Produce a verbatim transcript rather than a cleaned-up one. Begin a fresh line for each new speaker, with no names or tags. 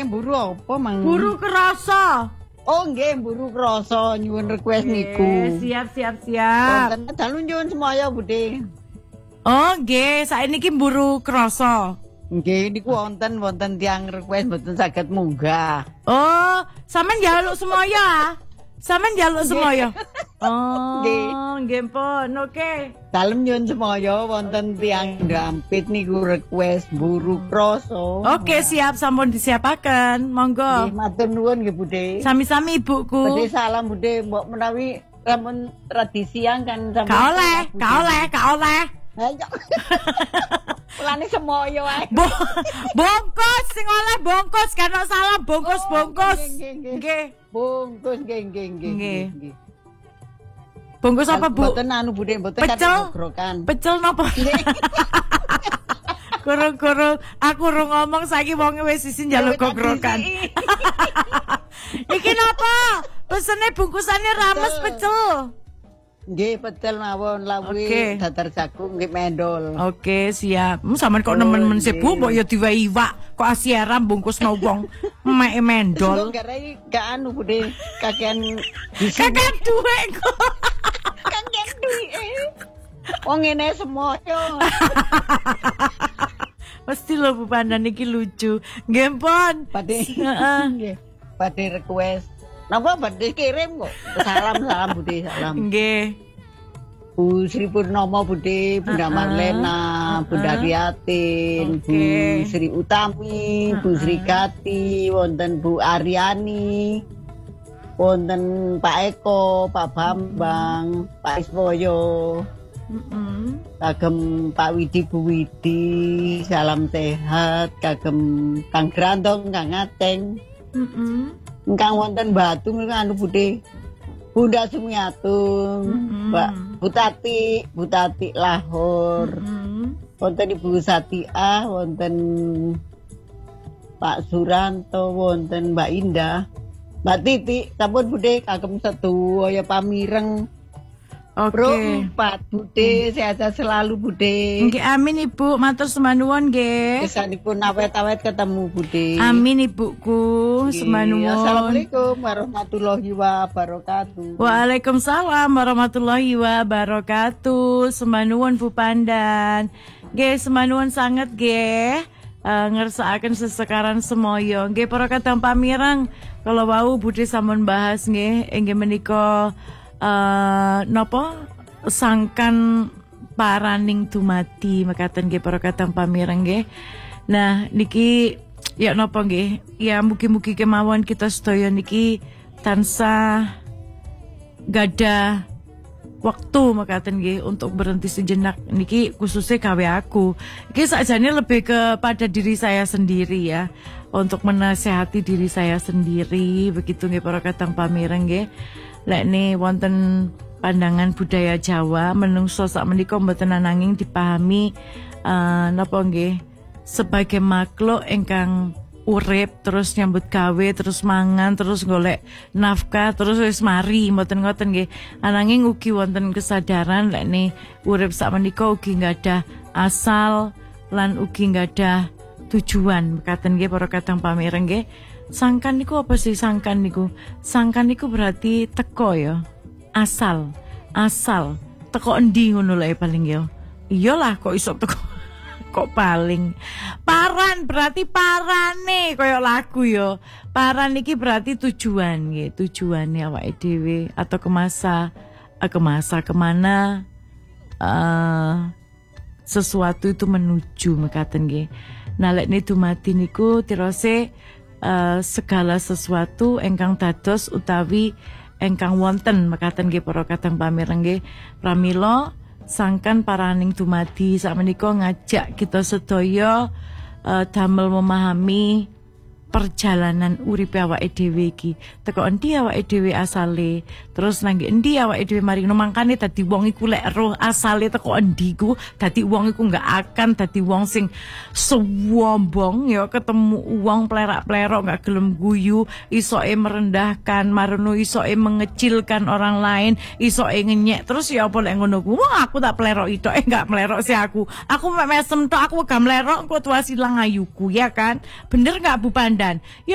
buru apa mang?
Buru kerasa.
Oh nggih, buru krasa nyuwun request niku.
Siap siap siap.
Wonten dalu nyuwun semaya Budhe.
Oh nggih, saiki buru krasa.
Nggih, niku wonten wonten tiyang request mboten saged munggah.
Oh, sampean njaluk semaya. Sampean njaluk semaya. Oh, nggih pun. Oke.
Dalem nyuwun semaya wonten tiyang ndampit niku request buru krasa.
Oke, siap sampun disiapaken. Monggo.
Nggih, matur nuwun nggih Budhe.
Sami-sami ibuku.
Budhe salam Budhe, mbok menawi lamun tradisi yang kan sampeyan.
Ka oleh, ka oleh, ka oleh.
Ayo. Mulane semoyo ae.
Bongkos sing oleh bongkos kan salah bongkos-bongkos. Nggih.
Bungkus nggih nggih nggih.
Bungkus apa, Bu?
Mboten anu Budhe, mboten
pecel
grokan.
Pecel napa? Kurung-kurung aku urung ngomong saiki wonge wis isin njaluk grokan. Iki napa? Pesene bungkusane rames pecel.
Nggih, pecel mawon lawuhe okay. Datar jagung nggih mendol.
Oke, okay, siap. Hmm, sampean kok nemen-nemen sibuk mbok ya diwehi iwak, kok asieram bungkusno wong mek mendol.
Garai gak anu Budhe, kakean
kakean duwe kok.
Kakean duwe. Wong ngene semoyo.
Pasti lho Bu Pandan iki lucu. Nggih pun.
Badhe. Heeh. Nggih. Badhe request. Napa badhe kirim kok. Salam salam Budhe, salam.
Nggih.
Bu Sri Purnomo Budhe, Bunda uh -uh. Marlena, uh -uh. Bunda Riatin, okay. Bu Sri Utami, uh -uh. Bu Sri Kati, wonten Bu Aryani, wonten Pak Eko, Pak Bambang, Pak Iswoyo. Uh -uh. Kagem Pak Widi, Bu Widi, salam sehat. Kagem Kang Grantong, Kang Ateng. Uh -uh. Engkang wonten Batu anu Budhe. Bunda Sumiatun, mm-hmm. Mbak Butati, Butati Lahor. Mm-hmm. Wonten Ibu Satiah, wonten Pak Suranto, wonten Mbak Indah. Mbak Titi, sampun Budhe kagem sedaya pamireng.
Oke. Okay.
Pak Budhe, sehat-sehat selalu Budhe.
Nggih, amin Ibu, matur semanuwun nggih.
Kesanipun awet-awet ketemu Budhe.
Amin Ibuku, semanuwun.
Assalamualaikum warahmatullahi wabarakatuh.
Waalaikumsalam warahmatullahi wabarakatuh. Semanuwun Bu Pandan. Nggih, semanuwun sanget nggih. Uh, ngersakaken sesekaran semoyo. Nggih, para kadang pamireng, kalau wau Budhe sampun bahas nggih, inggih menika Uh, nopo sangkan paraning dumadi mekaten nggih para kadang pamireng nggih. Nah niki ya nopo nggih, ya mugi-mugi kemawon kita sedaya niki tansah gadah waktu mekaten nggih untuk berhenti sejenak niki khususnya gawe aku. Iki sakjane lebih kepada diri saya sendiri ya, untuk menasehati diri saya sendiri begitu nggih para kadang pamireng nggih. Lek nih wonten pandangan budaya Jawa menungso sak menika mboten nanging dipahami uh, napa nggih sebagai makhluk ingkang urip terus nyambut gawe terus mangan terus golek nafkah terus wis mari mboten ngoten nggih. Ananging ugi wonten kesadaran lek nih urip sak menika ugi ngadah asal lan ugi ngadah tujuan mekaten nggih para kadang pamireng nggih. Sangkan niku apa sih sangkan niku? Sangkan niku berarti teko ya. Asal, asal. Teko endi ngono lho paling ya. Iyalah kok iso teko. Kok paling. Paran berarti parane koyo lagu ya. Paran niki berarti tujuan nggih, tujuane awake dhewe atau ke masa ke masa kemana uh, sesuatu itu menuju mekaten nggih. Nah lek niku dumadi niku tirose Uh, segala sesuatu engkang dados utawi engkang wonten mekaten nggih para kadang pamireng nggih. Pramila sangkan paraning dumadi sakmenika ngajak kita sedaya uh, damel memahami perjalanan uripe awake dhewe iki. Teko endi awake dhewe asale, terus nang endi awake dhewe mari mangkane dadi wong iku lek roh asale teko endi ku, dadi wong iku enggak akan dadi wong sing sombong ya, ketemu wong plerak-plerok enggak gelem guyu, isoke merendahkan, marono isoke mengecilkan orang lain, isoke ngenyek. Terus ya apa lek ngono ku? Wong aku tak plerok itu eh enggak plerok sih aku. Aku mesem tok, aku gak mlerok kok tua silang ayuku ya kan. Bener enggak Bu Pandan? Ya